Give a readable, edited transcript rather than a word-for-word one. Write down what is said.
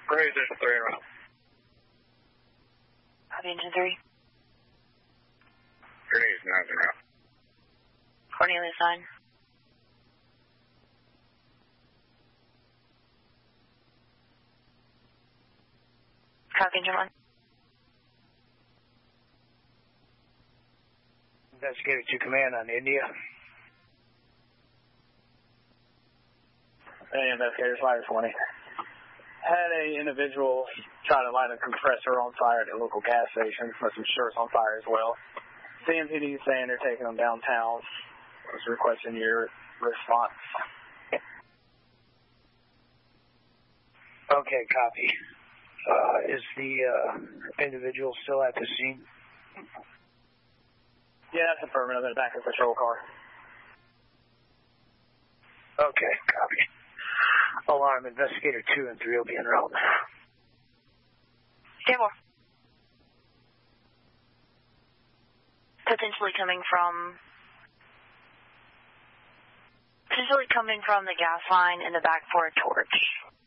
Great, there's 3 around. Copy, engine 3. Grenades, 9 around. Cornelius 9. Copy, engine 1. Investigator to command on India. Hey, investigators, Fire 20. Had a individual try to light a compressor on fire at a local gas station, with some shirts on fire as well. CMPD saying they're taking them downtown. I was requesting your response. Okay, copy. Is the individual still at the scene? Yeah, that's affirmative. In the back of the patrol car. Okay, copy. Alarm, investigator 2 and 3 will be en route. Stand more. Potentially coming from the gas line in the back for a torch.